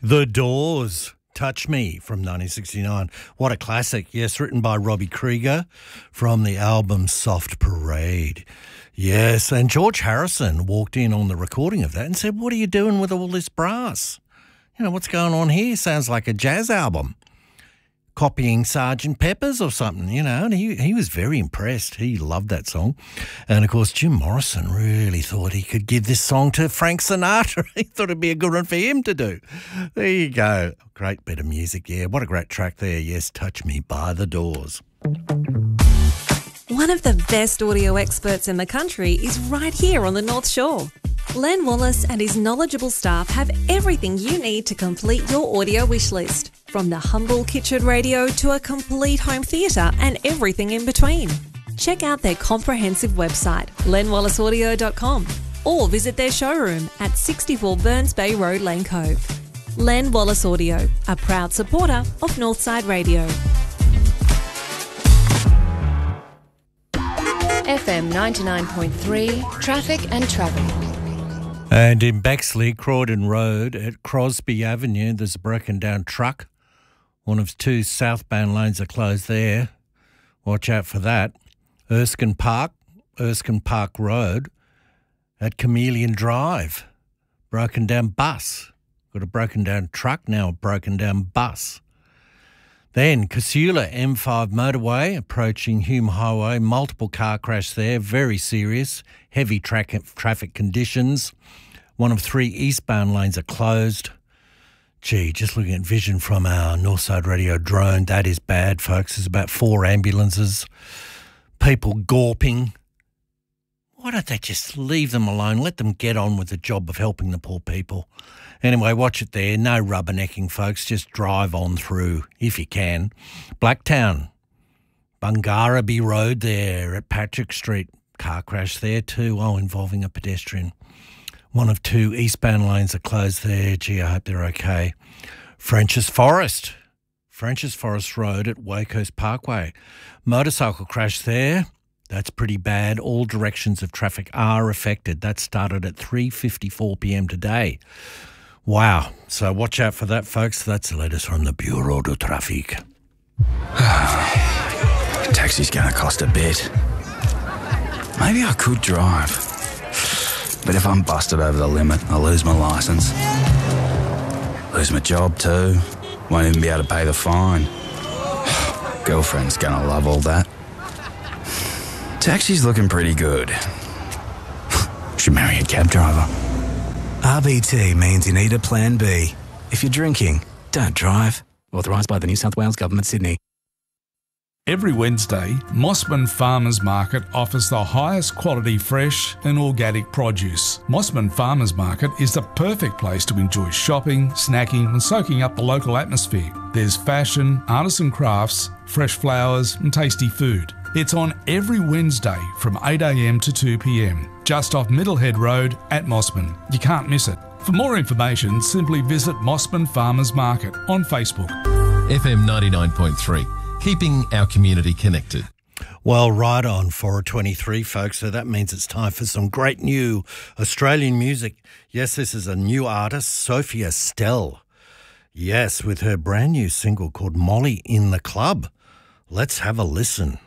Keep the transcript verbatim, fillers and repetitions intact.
The Doors, Touch Me from nineteen sixty-nine. What a classic. Yes, written by Robbie Krieger from the album Soft Parade. Yes, and George Harrison walked in on the recording of that and said, what are you doing with all this brass? You know, what's going on here? Sounds like a jazz album. Copying Sergeant Pepper's or something, you know, and he, he was very impressed. He loved that song. And, of course, Jim Morrison really thought he could give this song to Frank Sinatra. He thought it'd be a good one for him to do. There you go. Great bit of music, yeah. What a great track there. Yes, Touch Me by The Doors. One of the best audio experts in the country is right here on the North Shore. Len Wallace and his knowledgeable staff have everything you need to complete your audio wish list, from the humble kitchen radio to a complete home theatre and everything in between. Check out their comprehensive website, len wallace audio dot com, or visit their showroom at sixty-four Burns Bay Road, Lane Cove. Len Wallace Audio, a proud supporter of Northside Radio. F M ninety-nine point three, Traffic and Travel. And in Bexley, Croydon Road at Crosby Avenue, there's a broken down truck. One of two southbound lanes are closed there. Watch out for that. Erskine Park, Erskine Park Road at Chameleon Drive. Broken down bus. Got a broken down truck, now a broken down bus. Then Casula M five motorway approaching Hume Highway. Multiple car crash there, very serious. Heavy tra- traffic conditions. One of three eastbound lanes are closed. Gee, just looking at vision from our Northside Radio drone, that is bad, folks. There's about four ambulances, people gawping. Why don't they just leave them alone? Let them get on with the job of helping the poor people. Anyway, watch it there. No rubbernecking, folks. Just drive on through if you can. Blacktown, Bungarraby Road there at Patrick Street. Car crash there too, oh, involving a pedestrian. One of two eastbound lanes are closed there. Gee, I hope they're okay. French's Forest. French's Forest Road at Wakehurst Parkway. Motorcycle crash there. That's pretty bad. All directions of traffic are affected. That started at three fifty-four p.m. today. Wow. So watch out for that, folks. That's the latest from the Bureau de Trafic. Taxi's going to cost a bit. Maybe I could drive. But if I'm busted over the limit, I'll lose my licence. Lose my job too. Won't even be able to pay the fine. Girlfriend's going to love all that. Taxi's looking pretty good. Should marry a cab driver. R B T means you need a plan B. If you're drinking, don't drive. Authorised by the New South Wales Government, Sydney. Every Wednesday, Mossman Farmers Market offers the highest quality fresh and organic produce. Mossman Farmers Market is the perfect place to enjoy shopping, snacking and soaking up the local atmosphere. There's fashion, artisan crafts, fresh flowers and tasty food. It's on every Wednesday from eight a.m. to two p.m, just off Middlehead Road at Mossman. You can't miss it. For more information, simply visit Mossman Farmers Market on Facebook. F M ninety-nine point three. Keeping our community connected. Well, right on four twenty-three, folks. So that means it's time for some great new Australian music. Yes, this is a new artist, Sophia Stell. Yes, with her brand new single called Molly in the Club. Let's have a listen.